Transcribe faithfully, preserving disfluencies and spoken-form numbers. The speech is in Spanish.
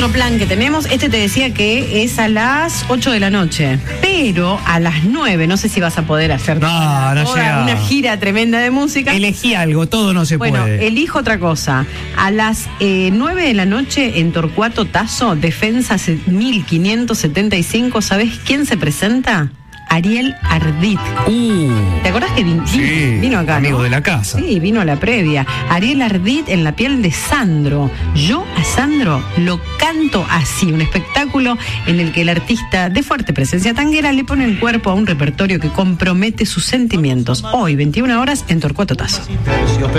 otro plan que tenemos. Este te decía que es a las ocho de la noche. Pero a las nueve, no sé si vas a poder hacer no, no toda llega. una gira tremenda de música. Elegí algo, todo no se bueno, puede. Bueno, elijo otra cosa. A las eh, nueve de la noche en Torcuato Tazo, Defensa mil quinientos setenta y cinco, ¿sabés quién se presenta? Ariel Ardit. Uh, ¿Te acordás que vin- sí, vino, vino acá? Amigo ¿no? de la casa. Sí, vino a la previa. Ariel Ardit en la piel de Sandro. Yo a Sandro lo canto así. Un espectáculo en el que el artista de fuerte presencia tanguera le pone el cuerpo a un repertorio que compromete sus sentimientos. Hoy, veintiuna horas, en Torcuato Tazo.